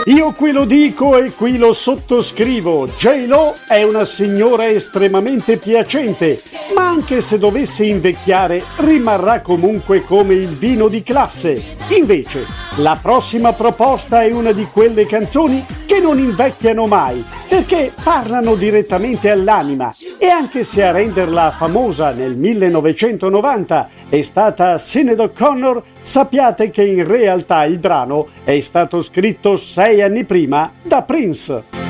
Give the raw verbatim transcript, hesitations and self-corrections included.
Io qui lo dico e qui lo sottoscrivo. J-Lo è una signora estremamente piacente, ma anche se dovesse invecchiare rimarrà comunque come il vino di classe. Invece, la prossima proposta è una di quelle canzoni che non invecchiano mai, perché parlano direttamente all'anima, e anche se a renderla famosa nel millenovecentonovanta è stata Sinéad O'Connor, sappiate che in realtà il brano è stato scritto sei anni prima da Prince.